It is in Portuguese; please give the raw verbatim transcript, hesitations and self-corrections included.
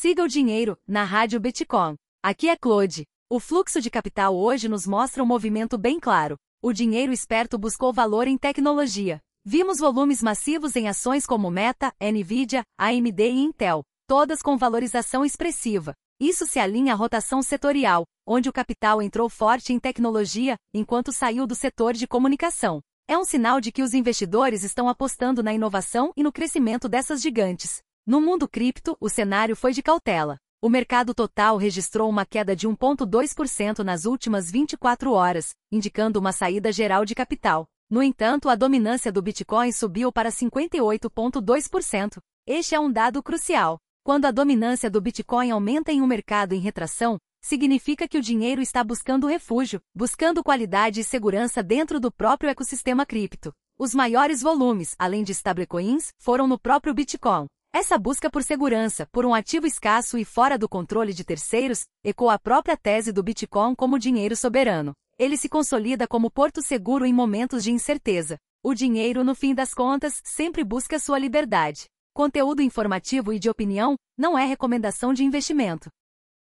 Siga o dinheiro, na Rádio Bitcoin. Aqui é Claude. O fluxo de capital hoje nos mostra um movimento bem claro. O dinheiro esperto buscou valor em tecnologia. Vimos volumes massivos em ações como Meta, Nvidia, A M D e Intel, todas com valorização expressiva. Isso se alinha à rotação setorial, onde o capital entrou forte em tecnologia, enquanto saiu do setor de comunicação. É um sinal de que os investidores estão apostando na inovação e no crescimento dessas gigantes. No mundo cripto, o cenário foi de cautela. O mercado total registrou uma queda de um vírgula dois por cento nas últimas vinte e quatro horas, indicando uma saída geral de capital. No entanto, a dominância do Bitcoin subiu para cinquenta e oito vírgula dois por cento. Este é um dado crucial. Quando a dominância do Bitcoin aumenta em um mercado em retração, significa que o dinheiro está buscando refúgio, buscando qualidade e segurança dentro do próprio ecossistema cripto. Os maiores volumes, além de stablecoins, foram no próprio Bitcoin. Essa busca por segurança, por um ativo escasso e fora do controle de terceiros, ecoa a própria tese do Bitcoin como dinheiro soberano. Ele se consolida como porto seguro em momentos de incerteza. O dinheiro, no fim das contas, sempre busca sua liberdade. Conteúdo informativo e de opinião, não é recomendação de investimento.